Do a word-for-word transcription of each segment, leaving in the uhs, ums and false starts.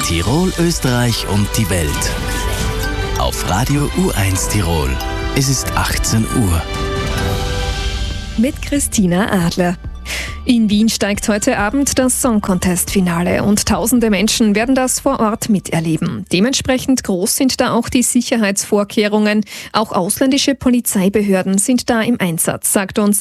Tirol, Österreich und die Welt. Auf Radio U eins Tirol. Es ist achtzehn Uhr. Mit Christina Adler. In Wien steigt heute Abend das Song Contest-Finale und tausende Menschen werden das vor Ort miterleben. Dementsprechend groß sind da auch die Sicherheitsvorkehrungen. Auch ausländische Polizeibehörden sind da im Einsatz, sagt uns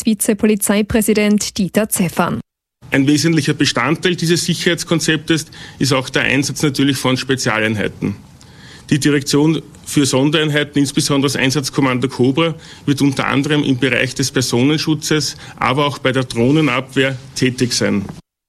Landesvizepolizeipräsident Dieter Zeffern. Ein wesentlicher Bestandteil dieses Sicherheitskonzeptes ist auch der Einsatz natürlich von Spezialeinheiten. Die Direktion für Sondereinheiten, insbesondere das Einsatzkommando Cobra, wird unter anderem im Bereich des Personenschutzes, aber auch bei der Drohnenabwehr tätig sein.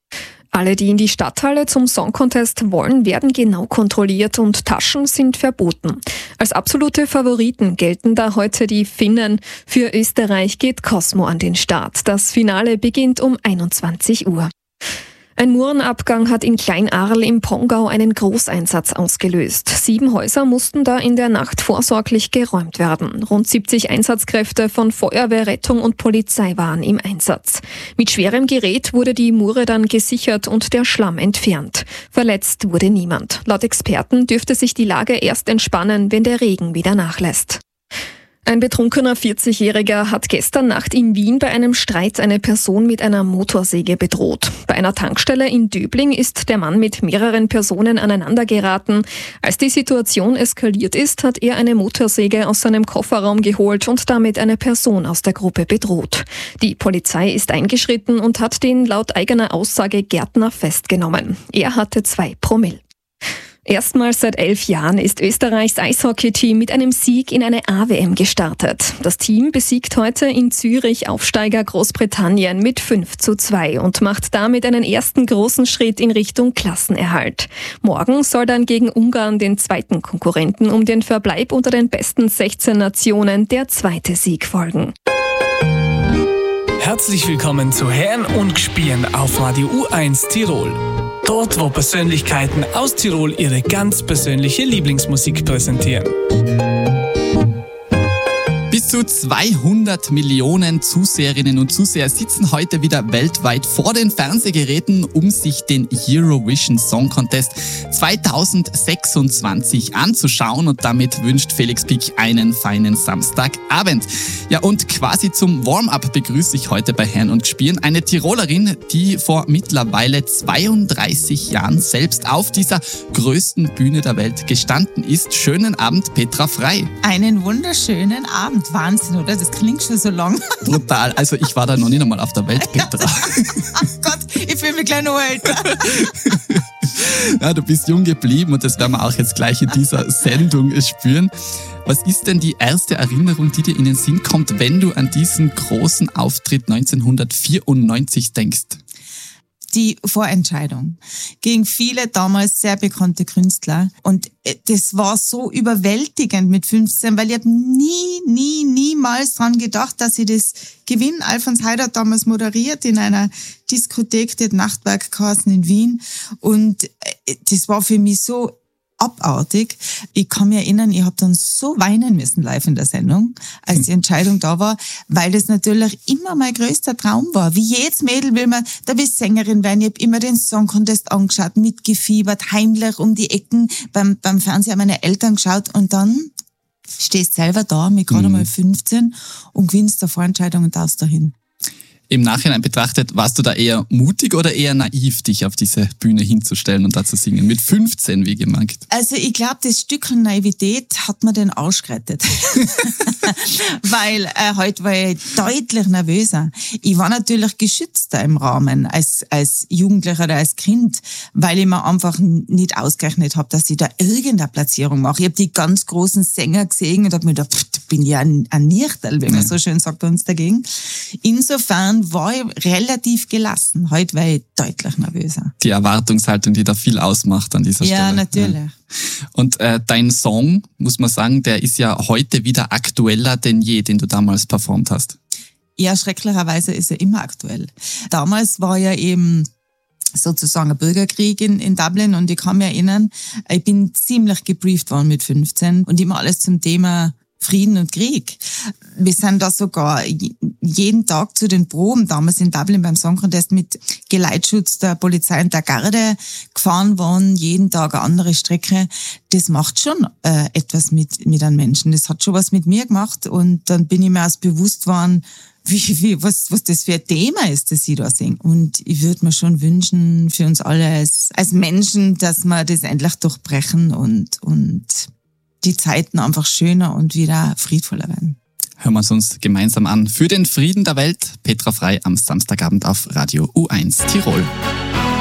Alle, die in die Stadthalle zum Song Contest wollen, werden genau kontrolliert und Taschen sind verboten. Als absolute Favoriten gelten da heute die Finnen. Für Österreich geht Cosmo an den Start. Das Finale beginnt um einundzwanzig Uhr. Ein Murenabgang hat in Kleinarl im Pongau einen Großeinsatz ausgelöst. Sieben Häuser mussten da in der Nacht vorsorglich geräumt werden. Rund siebzig Einsatzkräfte von Feuerwehr, Rettung und Polizei waren im Einsatz. Mit schwerem Gerät wurde die Mure dann gesichert und der Schlamm entfernt. Verletzt wurde niemand. Laut Experten dürfte sich die Lage erst entspannen, wenn der Regen wieder nachlässt. Ein betrunkener vierzigjähriger hat gestern Nacht in Wien bei einem Streit eine Person mit einer Motorsäge bedroht. Bei einer Tankstelle in Döbling ist der Mann mit mehreren Personen aneinandergeraten. Als die Situation eskaliert ist, hat er eine Motorsäge aus seinem Kofferraum geholt und damit eine Person aus der Gruppe bedroht. Die Polizei ist eingeschritten und hat den laut eigener Aussage Gärtner festgenommen. Er hatte zwei Promille. Erstmals seit elf Jahren ist Österreichs Eishockey-Team mit einem Sieg in eine A W M gestartet. Das Team besiegt heute in Zürich Aufsteiger Großbritannien mit fünf zu zwei und macht damit einen ersten großen Schritt in Richtung Klassenerhalt. Morgen soll dann gegen Ungarn, den zweiten Konkurrenten, um den Verbleib unter den besten sechzehn Nationen der zweite Sieg folgen. Herzlich willkommen zu Herren und Gspielen auf Radio U eins Tirol. Dort, wo Persönlichkeiten aus Tirol ihre ganz persönliche Lieblingsmusik präsentieren. Bis zu zweihundert Millionen Zuseherinnen und Zuseher sitzen heute wieder weltweit vor den Fernsehgeräten, um sich den Eurovision Song Contest zweitausendsechsundzwanzig anzuschauen, und damit wünscht Felix Pick einen feinen Samstagabend. Ja, und quasi zum Warm-up begrüße ich heute bei Herren und Gspielen eine Tirolerin, die vor mittlerweile zweiunddreißig Jahren selbst auf dieser größten Bühne der Welt gestanden ist. Schönen Abend, Petra Frei. Einen wunderschönen Abend. Wahnsinn, oder? Das klingt schon so lang. Brutal. Also ich war da noch nicht einmal auf der Welt, Petra. Ach Gott, ich fühle mich gleich noch älter. Ja, du bist jung geblieben und das werden wir auch jetzt gleich in dieser Sendung spüren. Was ist denn die erste Erinnerung, die dir in den Sinn kommt, wenn du an diesen großen Auftritt neunzehnhundertvierundneunzig denkst? Die Vorentscheidung gegen viele damals sehr bekannte Künstler. Und das war so überwältigend mit fünfzehn, weil ich habe nie, nie, niemals dran gedacht, dass ich das gewinne. Alfons Heider hat damals moderiert in einer Diskothek, die Nachtwerk geheißen in Wien. Und das war für mich so abartig. Ich kann mich erinnern, ich habe dann so weinen müssen live in der Sendung, als die Entscheidung da war, weil das natürlich immer mein größter Traum war. Wie jedes Mädel will man, da will Sängerin werden. Ich habe immer den Song Contest angeschaut, mitgefiebert, heimlich um die Ecken beim, beim Fernseher meine Eltern geschaut, und dann stehst selber da mit gerade Mhm. mal fünfzehn und gewinnst der Vorentscheidung und darfst dahin. Im Nachhinein betrachtet, warst du da eher mutig oder eher naiv, dich auf diese Bühne hinzustellen und da zu singen? Mit fünfzehn, wie gemerkt. Also ich glaube, das Stückchen Naivität hat mir den Arsch gerettet. Weil äh, heute war ich deutlich nervöser. Ich war natürlich geschützter im Rahmen als, als Jugendlicher oder als Kind, weil ich mir einfach nicht ausgerechnet habe, dass ich da irgendeine Platzierung mache. Ich habe die ganz großen Sänger gesehen und habe mir gedacht, pff, bin ja ein, ein Nichterl, wie man ja. so schön sagt bei uns dagegen. Insofern war ich relativ gelassen. Heute war ich deutlich nervöser. Die Erwartungshaltung, die da viel ausmacht an dieser ja, Stelle. Natürlich. Ja, natürlich. Und äh, dein Song, muss man sagen, der ist ja heute wieder aktueller denn je, den du damals performt hast. Ja, schrecklicherweise ist er immer aktuell. Damals war ja eben sozusagen ein Bürgerkrieg in, in Dublin, und ich kann mich erinnern, ich bin ziemlich gebrieft worden mit fünfzehn und immer alles zum Thema Frieden und Krieg. Wir sind da sogar jeden Tag zu den Proben, damals in Dublin beim Song Contest, mit Geleitschutz der Polizei und der Garde gefahren worden, jeden Tag eine andere Strecke. Das macht schon äh, etwas mit, mit einem Menschen. Das hat schon was mit mir gemacht und dann bin ich mir erst bewusst geworden, wie, wie, was, was das für ein Thema ist, das ich da singe. Und ich würde mir schon wünschen, für uns alle als, als Menschen, dass wir das endlich durchbrechen und, und die Zeiten einfach schöner und wieder friedvoller werden. Hören wir es uns gemeinsam an. Für den Frieden der Welt, Petra Frei am Samstagabend auf Radio U eins Tirol.